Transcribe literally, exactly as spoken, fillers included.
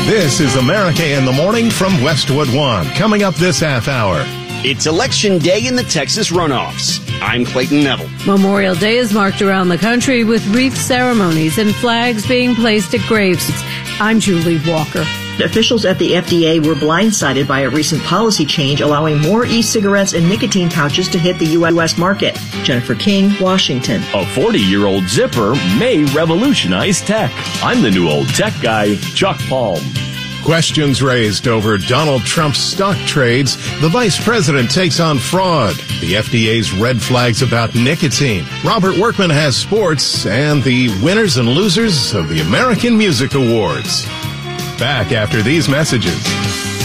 This is America in the Morning from Westwood One. Coming up this half hour. It's Election Day in the Texas runoffs. I'm Clayton Neville. Memorial Day is marked around the country with wreath ceremonies and flags being placed at graves. I'm Julie Walker. Officials at the F D A were blindsided by a recent policy change allowing more e-cigarettes and nicotine pouches to hit the U S market. Jennifer King, Washington. A forty-year-old zipper may revolutionize tech. I'm the new old tech guy, Chuck Palm. Questions raised over Donald Trump's stock trades. The vice president takes on fraud. The F D A's red flags about nicotine. Robert Workman has sports and the winners and losers of the American Music Awards. Back after these messages.